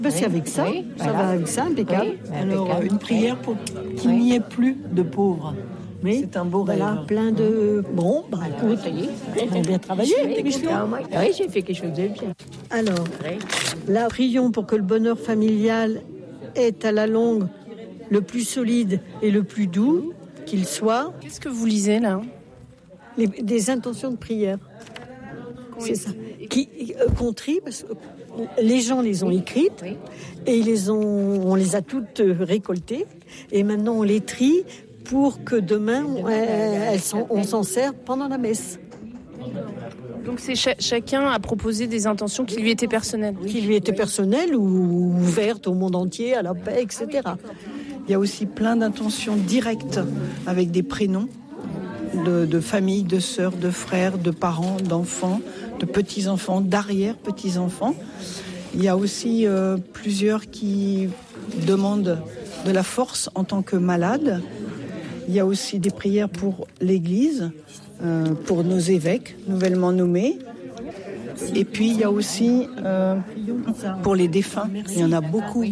C'est avec ça, ça va avec ça, impeccable. Oui, alors, une prière pour qu'il n'y ait plus de pauvres. Oui. C'est un beau rêve. Voilà, plein de... Bon, écoute, on a bien travaillé. Oui, j'ai fait quelque chose de bien. Alors, là, prions pour que le bonheur familial est à la longue le plus solide et le plus doux qu'il soit. Qu'est-ce que vous lisez là ? Des intentions de prière. C'est ça. Qu'on trie, parce que les gens les ont écrites et on les a toutes récoltées. Et maintenant, on les trie pour que demain, on s'en sert pendant la messe. Donc c'est chacun a proposé des intentions qui lui étaient personnelles. Qui lui étaient personnelles ou ouvertes au monde entier, à la paix, etc. Il y a aussi plein d'intentions directes avec des prénoms de familles, de sœurs, de frères, de parents, d'enfants, de petits-enfants, d'arrière-petits-enfants. Il y a aussi plusieurs qui demandent de la force en tant que malades. Il y a aussi des prières pour l'Église, pour nos évêques nouvellement nommés. Et puis il y a aussi pour les défunts. Il y en a beaucoup.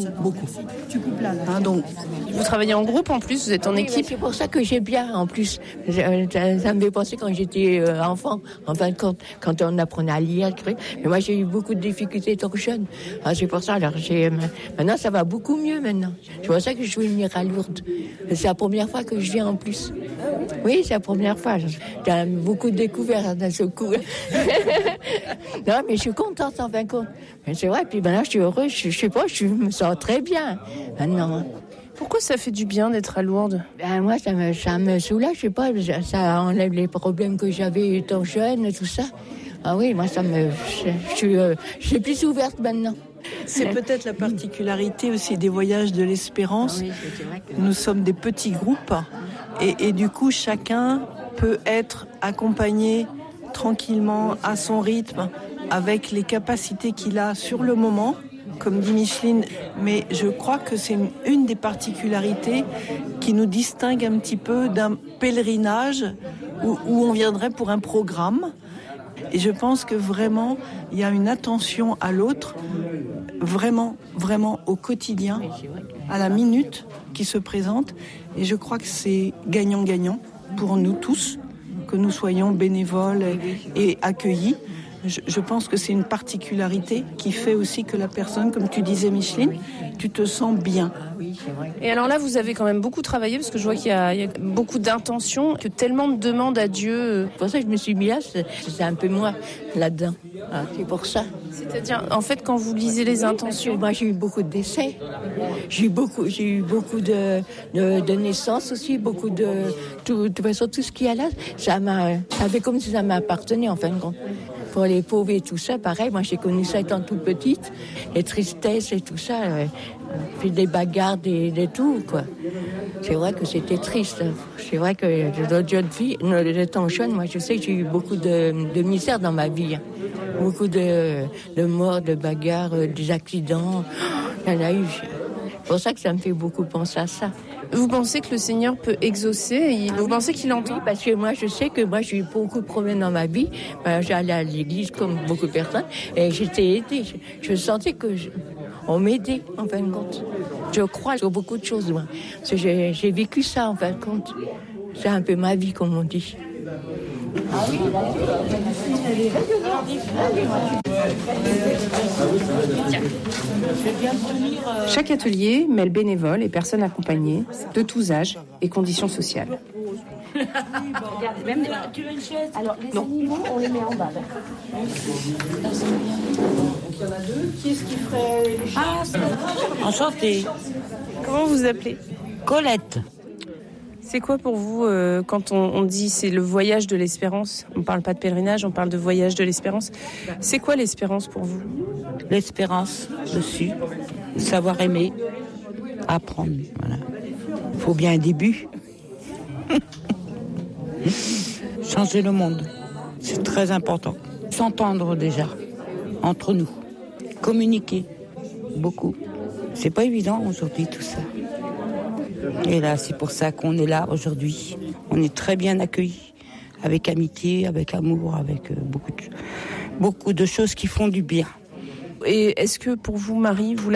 Donc vous travaillez en groupe en plus, vous êtes en équipe. C'est pour ça que j'ai bien en plus. Ça me fait penser quand j'étais enfant, en fin de compte, quand on apprenait à lire, mais moi j'ai eu beaucoup de difficultés étant jeune. C'est pour ça. Alors maintenant ça va beaucoup mieux maintenant. C'est pour ça que je veux venir à Lourdes. C'est la première fois que je viens en plus. Oui, c'est la première fois. J'ai beaucoup découvert d'un seul coup. Non, mais je suis contente en fin de compte. Mais c'est vrai, puis maintenant je suis heureuse, je sais pas, je me sens très bien maintenant. Pourquoi ça fait du bien d'être à Lourdes ? Moi, ça me soulage, je sais pas, ça enlève les problèmes que j'avais étant jeune, tout ça. Ah oui, moi, je suis plus ouverte maintenant. C'est peut-être la particularité aussi des voyages de l'espérance. Oui, c'est vrai que... Nous sommes des petits groupes et du coup, chacun peut être accompagné tranquillement, à son rythme, avec les capacités qu'il a sur le moment, comme dit Micheline. Mais je crois que c'est une des particularités qui nous distingue un petit peu d'un pèlerinage où on viendrait pour un programme. Et je pense que vraiment, il y a une attention à l'autre, vraiment au quotidien, à la minute qui se présente. Et je crois que c'est gagnant-gagnant pour nous tous, que nous soyons bénévoles et accueillis. Je pense que c'est une particularité qui fait aussi que la personne, comme tu disais Micheline, tu te sens bien. Et alors là, vous avez quand même beaucoup travaillé, parce que je vois qu'il y a beaucoup d'intentions, que tellement de demandes à Dieu. C'est pour ça que je me suis mis là, c'est un peu moi là-dedans. C'est pour ça. C'est-à-dire, en fait, quand vous lisez les intentions... Moi, j'ai eu beaucoup de décès. J'ai eu beaucoup de naissances aussi, beaucoup de... De toute façon, tout ce qu'il y a là, ça fait comme si ça m'appartenait, en fin de compte. Pour les pauvres et tout ça, pareil, moi j'ai connu ça étant toute petite, les tristesses et tout ça, puis des bagarres, des tout, quoi. C'est vrai que c'était triste. C'est vrai que de jeune fille, étant jeune, moi je sais que j'ai eu beaucoup de misère dans ma vie. Beaucoup de morts, de bagarres, des accidents. Il y en a eu. C'est pour ça que ça me fait beaucoup penser à ça. Vous pensez que le Seigneur peut exaucer ? Vous pensez qu'il entend ? Oui, parce que moi, je sais que moi, j'ai eu beaucoup de problèmes dans ma vie. J'allais à l'église comme beaucoup de personnes et j'étais aidée. Je sentais on m'aidait, en fin de compte. Je crois sur beaucoup de choses, moi. Parce que j'ai vécu ça, en fin de compte. C'est un peu ma vie, comme on dit. Chaque atelier mêle bénévoles et personnes accompagnées de tous âges et conditions sociales. Tu veux une chaise ? Alors, les animaux, on les met en bas. Il y en a deux. Qui est-ce qui ferait les choses ? Enchantée. Comment vous appelez ? Colette. C'est quoi pour vous quand on dit c'est le voyage de l'espérance ? On ne parle pas de pèlerinage, on parle de voyage de l'espérance. C'est quoi l'espérance pour vous ? L'espérance dessus, savoir aimer, apprendre. Voilà. Il faut bien un début. Changer le monde, c'est très important. S'entendre déjà, entre nous. Communiquer, beaucoup. C'est pas évident aujourd'hui tout ça. Et là, c'est pour ça qu'on est là aujourd'hui. On est très bien accueillis, avec amitié, avec amour, avec beaucoup de choses qui font du bien. Et est-ce que pour vous, Marie, vous